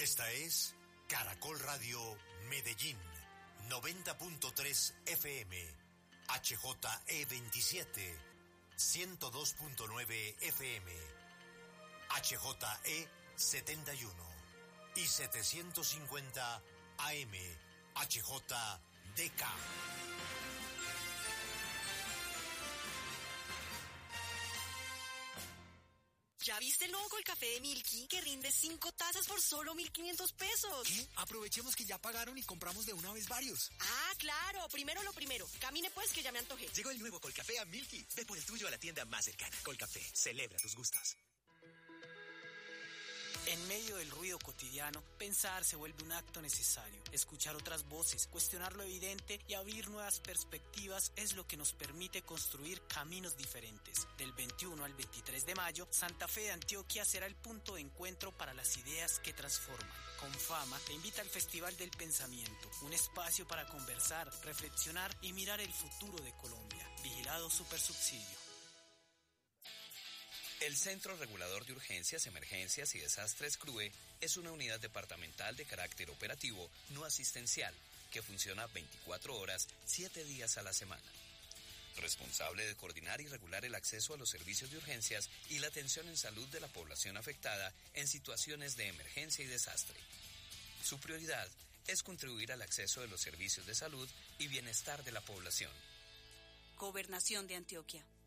Esta es Caracol Radio Medellín, 90.3 FM, HJE27, 102.9 FM, HJE71 y 750 AM, HJDK. ¿Ya viste el nuevo Colcafé de Milky que rinde 5 tazas por solo 1.500 pesos? ¿Qué? Aprovechemos que ya pagaron y compramos de una vez varios. Ah, claro. Primero lo primero. Camine pues que ya me antojé. Llegó el nuevo Colcafé a Milky. Ve por el tuyo a la tienda más cercana. Colcafé, celebra tus gustos. En medio del ruido cotidiano, pensar se vuelve un acto necesario. Escuchar otras voces, cuestionar lo evidente y abrir nuevas perspectivas es lo que nos permite construir caminos diferentes. Del 21 al 23 de mayo, Santa Fe de Antioquia será el punto de encuentro para las ideas que transforman. Confama te invita al Festival del Pensamiento, un espacio para conversar, reflexionar y mirar el futuro de Colombia. Vigilado Supersubsidio. El Centro Regulador de Urgencias, Emergencias y Desastres CRUE es una unidad departamental de carácter operativo no asistencial que funciona 24 horas, 7 días a la semana. Responsable de coordinar y regular el acceso a los servicios de urgencias y la atención en salud de la población afectada en situaciones de emergencia y desastre. Su prioridad es contribuir al acceso de los servicios de salud y bienestar de la población. Gobernación de Antioquia.